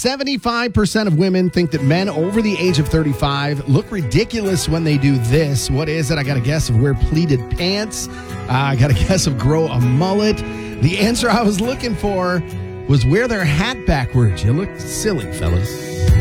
75% of women think that men over the age of 35 look ridiculous when they do this. What is it? I got a guess of wear pleated pants. I got a guess of grow a mullet. The answer I was looking for was wear their hat backwards. You look silly, fellas.